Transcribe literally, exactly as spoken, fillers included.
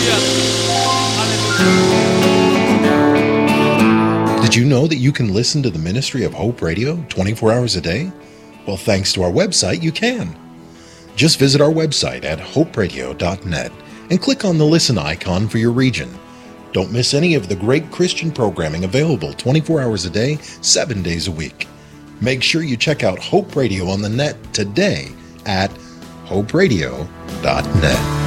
Did you know that you can listen to the Ministry of Hope Radio twenty-four hours a day? Well, thanks to our website, you can. Just visit our website at hope radio dot net and click on the listen icon for your region. Don't miss any of the great Christian programming available twenty-four hours a day, seven days a week. Make sure you check out Hope Radio on the net today at hope radio dot net.